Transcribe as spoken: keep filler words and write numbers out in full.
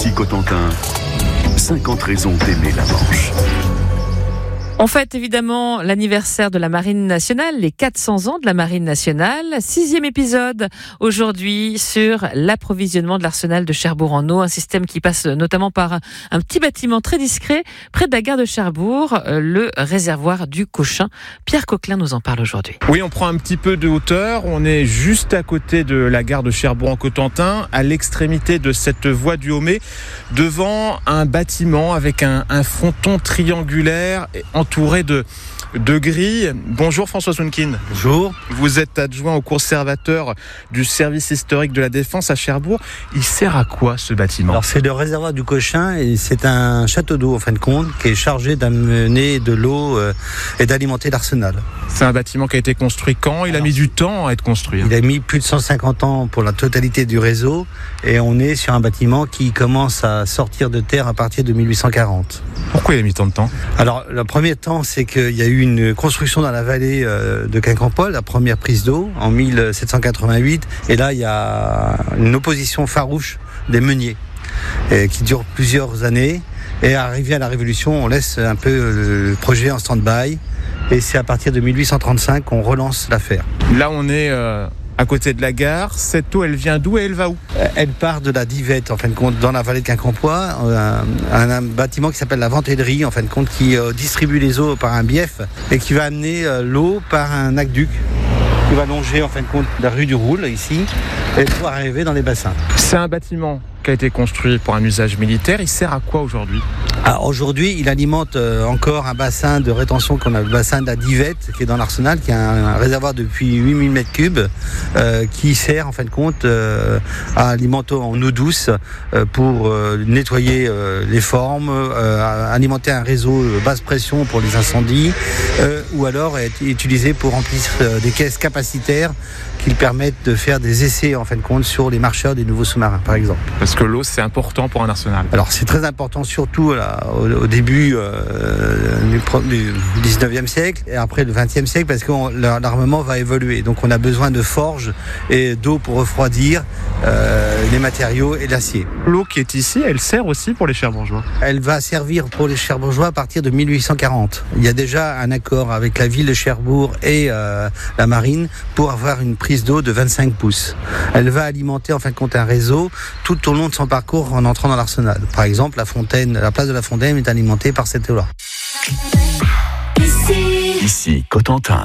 Ici Cotentin, cinquante raisons d'aimer la Manche. On fête évidemment l'anniversaire de la Marine nationale, les quatre cents ans de la Marine nationale. Sixième épisode aujourd'hui sur l'approvisionnement de l'arsenal de Cherbourg en eau, un système qui passe notamment par un petit bâtiment très discret près de la gare de Cherbourg, le réservoir du Cochin. Pierre Coquelin nous en parle aujourd'hui. Oui, on prend un petit peu de hauteur. On est juste à côté de la gare de Cherbourg en Cotentin, à l'extrémité de cette voie du Haut-Mai, devant un bâtiment avec un, un fronton triangulaire entouré de, de grilles. Bonjour François Sounkin. Bonjour. Vous êtes adjoint au conservateur du service historique de la Défense à Cherbourg. Il sert à quoi ce bâtiment ? Alors c'est le réservoir du Cochin et c'est un château d'eau en fin de compte qui est chargé d'amener de l'eau euh, et d'alimenter l'arsenal. C'est un bâtiment qui a été construit quand ? Il Alors, a mis du temps à être construit. Il a mis plus de cent cinquante ans pour la totalité du réseau et on est sur un bâtiment qui commence à sortir de terre à partir de mille huit cent quarante. Pourquoi il a mis tant de temps ? Alors le premier temps, c'est qu'il y a eu une construction dans la vallée de Quincampoix, la première prise d'eau en mille sept cent quatre-vingt-huit, et là il y a une opposition farouche des meuniers et qui dure plusieurs années, et arrivé à la Révolution, on laisse un peu le projet en stand-by, et c'est à partir de mille huit cent trente-cinq qu'on relance l'affaire. Là on est euh... à côté de la gare. Cette eau, elle vient d'où et elle va où ? Elle part de la Divette, en fin de compte, dans la vallée de Quincampoix, un, un, un bâtiment qui s'appelle la Ventellerie, en fin de compte, qui euh, distribue les eaux par un bief et qui va amener euh, l'eau par un aqueduc qui va longer, en fin de compte, la rue du Roule, ici, et pour arriver dans les bassins. C'est un bâtiment qui a été construit pour un usage militaire. Il sert à quoi aujourd'hui ? Alors aujourd'hui, il alimente euh, encore un bassin de rétention qu'on a le bassin de la Divette, qui est dans l'arsenal, qui est un, un réservoir depuis huit mille mètres cubes, euh, qui sert en fin de compte euh, à alimenter en eau douce euh, pour euh, nettoyer euh, les formes, euh, alimenter un réseau basse pression pour les incendies, euh, ou alors être utilisé pour remplir euh, des caisses capacitaires qui permettent de faire des essais en fin de compte sur les marcheurs des nouveaux sous-marins, par exemple. Parce que l'eau, c'est important pour un arsenal. Alors c'est très important, surtout là, au, au début euh, du, du dix-neuvième siècle et après le vingtième siècle, parce que on, l'armement va évoluer. Donc on a besoin de forges et d'eau pour refroidir euh, les matériaux et l'acier. L'eau qui est ici, elle sert aussi pour les Cherbourgeois ? Elle va servir pour les Cherbourgeois à partir de mille huit cent quarante. Il y a déjà un accord avec la ville de Cherbourg et euh, la marine pour avoir une prise d'eau de vingt-cinq pouces. Elle va alimenter en fin de compte un réseau tout au long de son parcours en entrant dans l'arsenal. Par exemple, la fontaine, la place de la Fontaine est alimentée par cette eau-là. Ici Cotentin.